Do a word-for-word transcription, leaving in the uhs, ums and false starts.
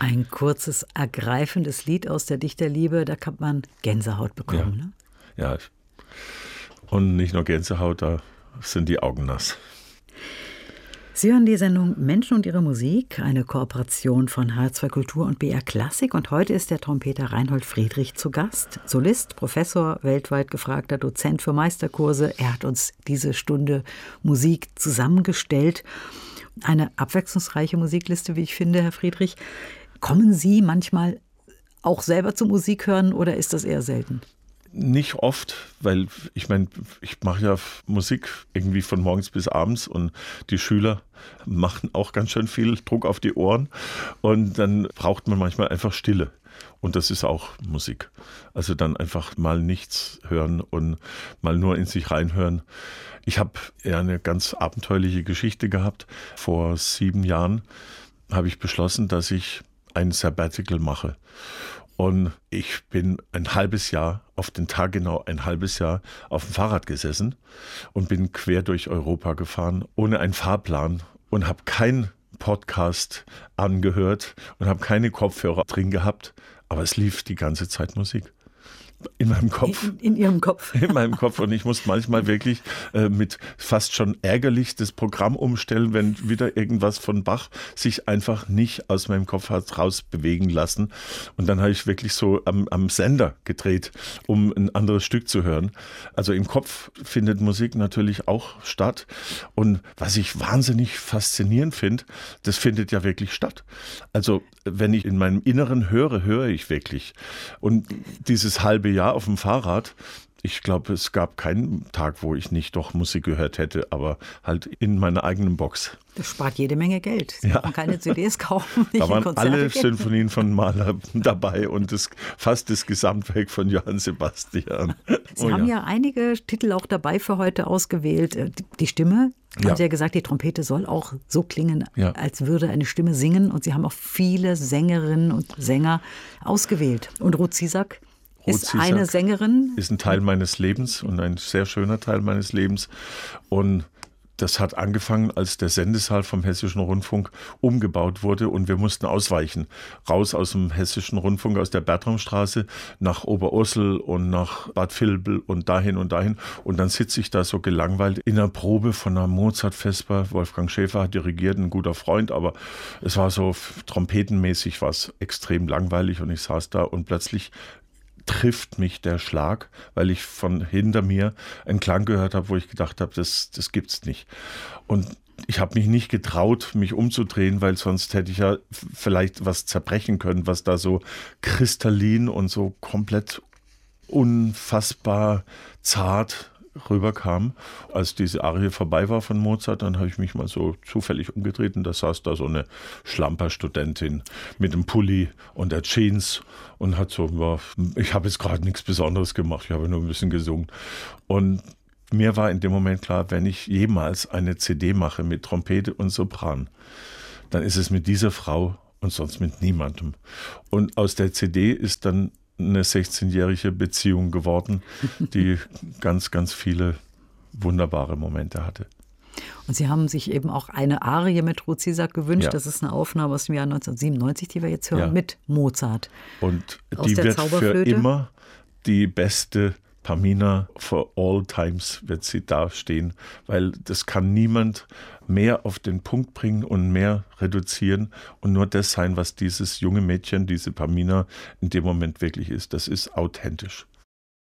Ein kurzes, ergreifendes Lied aus der Dichterliebe, da kann man Gänsehaut bekommen. Ja. Ne? Ja, und nicht nur Gänsehaut, da sind die Augen nass. Sie hören die Sendung Menschen und ihre Musik, eine Kooperation von H R zwei Kultur und B R Klassik. Und heute ist der Trompeter Reinhold Friedrich zu Gast. Solist, Professor, weltweit gefragter Dozent für Meisterkurse. Er hat uns diese Stunde Musik zusammengestellt. Eine abwechslungsreiche Musikliste, wie ich finde, Herr Friedrich. Kommen Sie manchmal auch selber zu Musik hören oder ist das eher selten? Nicht oft, weil ich meine, ich mache ja Musik irgendwie von morgens bis abends und die Schüler machen auch ganz schön viel Druck auf die Ohren und dann braucht man manchmal einfach Stille und das ist auch Musik. Also dann einfach mal nichts hören und mal nur in sich reinhören. Ich habe ja eine ganz abenteuerliche Geschichte gehabt. Vor sieben Jahren habe ich beschlossen, dass ich ein Sabbatical mache. Und ich bin ein halbes Jahr, auf den Tag genau ein halbes Jahr, auf dem Fahrrad gesessen und bin quer durch Europa gefahren, ohne einen Fahrplan und habe keinen Podcast angehört und habe keine Kopfhörer drin gehabt, aber es lief die ganze Zeit Musik. In meinem Kopf. In, in Ihrem Kopf. In meinem Kopf. Und ich muss manchmal wirklich äh, mit fast schon ärgerlich das Programm umstellen, wenn wieder irgendwas von Bach sich einfach nicht aus meinem Kopf hat raus bewegen lassen. Und dann habe ich wirklich so am, am Sender gedreht, um ein anderes Stück zu hören. Also im Kopf findet Musik natürlich auch statt. Und was ich wahnsinnig faszinierend finde, das findet ja wirklich statt. Also wenn ich in meinem Inneren höre, höre ich wirklich. Und dieses halbe Jahr auf dem Fahrrad, ich glaube, es gab keinen Tag, wo ich nicht doch Musik gehört hätte, aber halt in meiner eigenen Box. Das spart jede Menge Geld. Sie ja. kann keine C Ds kaufen, nicht da waren Konzerte alle gehen. Sinfonien von Mahler dabei und das, fast das Gesamtwerk von Johann Sebastian. Sie oh, haben ja. ja einige Titel auch dabei für heute ausgewählt. Die, die Stimme, haben Ja. Sie ja gesagt, die Trompete soll auch so klingen, Ja. als würde eine Stimme singen. Und Sie haben auch viele Sängerinnen und Sänger ausgewählt. Und Ruth Zisak ist Zisak eine Sängerin. Ist ein Teil meines Lebens und ein sehr schöner Teil meines Lebens. Und das hat angefangen, als der Sendesaal vom Hessischen Rundfunk umgebaut wurde und wir mussten ausweichen. Raus aus dem Hessischen Rundfunk, aus der Bertramstraße nach Oberursel und nach Bad Vilbel und dahin und dahin. Und dann sitze ich da so gelangweilt in einer Probe von einer Mozart-Vesper. Wolfgang Schäfer hat dirigiert, ein guter Freund, aber es war so trompetenmäßig was extrem langweilig und ich saß da und plötzlich trifft mich der Schlag, weil ich von hinter mir einen Klang gehört habe, wo ich gedacht habe, das, das gibt's nicht. Und ich habe mich nicht getraut, mich umzudrehen, weil sonst hätte ich ja vielleicht was zerbrechen können, was da so kristallin und so komplett unfassbar zart rüberkam. Als diese Arie vorbei war von Mozart, dann habe ich mich mal so zufällig umgedreht und da saß da so eine Schlamperstudentin mit einem Pulli und der Jeans und hat so, ja, ich habe jetzt gerade nichts Besonderes gemacht, ich habe nur ein bisschen gesungen. Und mir war in dem Moment klar, wenn ich jemals eine C D mache mit Trompete und Sopran, dann ist es mit dieser Frau und sonst mit niemandem. Und aus der C D ist dann eine sechzehnjährige Beziehung geworden, die ganz, ganz viele wunderbare Momente hatte. Und Sie haben sich eben auch eine Arie mit Ruth Zisak gewünscht. Ja. Das ist eine Aufnahme aus dem Jahr neunzehnhundertsiebenundneunzig, die wir jetzt hören, Ja. mit Mozart. Und Aus die der wird für Zauberflöte. immer die beste Pamina for all times wird sie dastehen, weil das kann niemand mehr auf den Punkt bringen und mehr reduzieren und nur das sein, was dieses junge Mädchen, diese Pamina in dem Moment wirklich ist. Das ist authentisch.